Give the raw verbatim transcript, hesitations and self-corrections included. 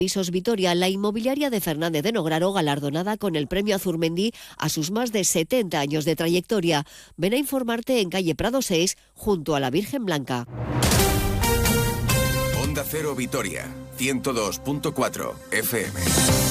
Pisos Vitoria, la inmobiliaria de Fernández de Nograro, galardonada con el premio Azurmendi a sus más de setenta años de trayectoria. Ven a informarte en calle Prado seis, junto a la Virgen Blanca. Onda Cero Vitoria, ciento dos punto cuatro F M.